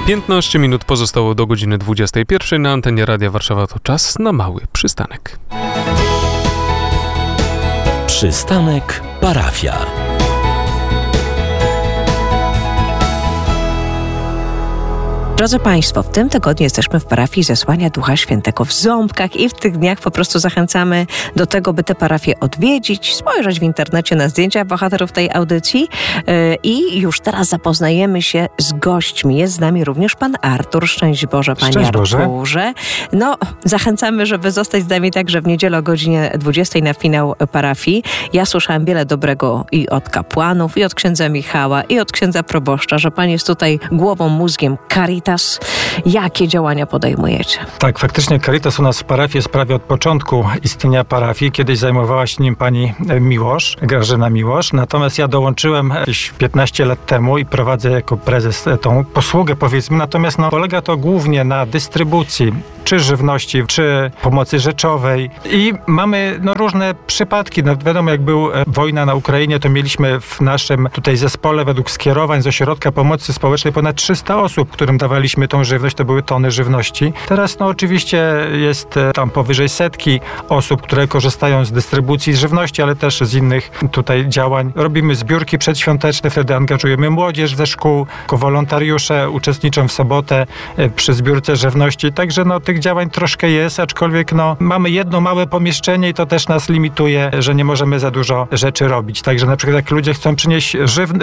15 minut pozostało do godziny 21. Na antenie Radia Warszawa to czas na mały przystanek. Przystanek parafia. Drodzy Państwo, w tym tygodniu jesteśmy w parafii Zesłania Ducha Świętego w Ząbkach i w tych dniach po prostu zachęcamy do tego, by tę parafię odwiedzić, spojrzeć w internecie na zdjęcia bohaterów tej audycji i już teraz zapoznajemy się z gośćmi. Jest z nami również pan Artur. Szczęść Boże, panie Arturze. No, zachęcamy, żeby zostać z nami także w niedzielę o godzinie 20 na finał parafii. Ja słyszałam wiele dobrego i od kapłanów, i od księdza Michała, i od księdza proboszcza, że pan jest tutaj głową, mózgiem Caritas. Jakie działania podejmujecie? Tak, faktycznie Caritas u nas w parafii jest prawie od początku istnienia parafii. Kiedyś zajmowała się nim pani Miłosz, Grażyna Miłosz. Natomiast ja dołączyłem jakieś 15 lat temu i prowadzę jako prezes tą posługę, powiedzmy. Natomiast polega to głównie na dystrybucji czy żywności, czy pomocy rzeczowej. I mamy różne przypadki. Wiadomo, jak była wojna na Ukrainie, to mieliśmy w naszym tutaj zespole według skierowań z Ośrodka Pomocy Społecznej ponad 300 osób, którym dawaliśmy tą żywność. To były tony żywności. Teraz oczywiście jest tam powyżej 100 osób, które korzystają z dystrybucji żywności, ale też z innych tutaj działań. Robimy zbiórki przedświąteczne, wtedy angażujemy młodzież ze szkół, jako wolontariusze uczestniczą w sobotę przy zbiórce żywności. Także tych działań troszkę jest, aczkolwiek mamy jedno małe pomieszczenie i to też nas limituje, że nie możemy za dużo rzeczy robić. Także na przykład jak ludzie chcą przynieść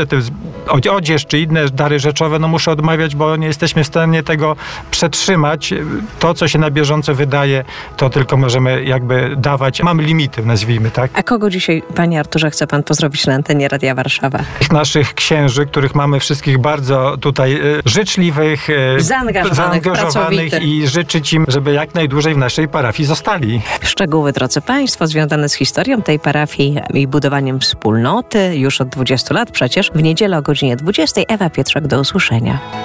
odzież czy inne dary rzeczowe, muszę odmawiać, bo nie jesteśmy w stanie tego przetrzymać. To, co się na bieżąco wydaje, to tylko możemy jakby dawać. Mamy limity, nazwijmy, tak? A kogo dzisiaj, panie Arturze, chce pan pozdrowić na antenie Radia Warszawa? Naszych księży, których mamy wszystkich bardzo tutaj życzliwych, zaangażowanych i życzyć im, żeby jak najdłużej w naszej parafii zostali. Szczegóły, drodzy Państwo, związane z historią tej parafii i budowaniem wspólnoty już od 20 lat przecież. W niedzielę o godzinie 20. Ewa Pietrzak, do usłyszenia.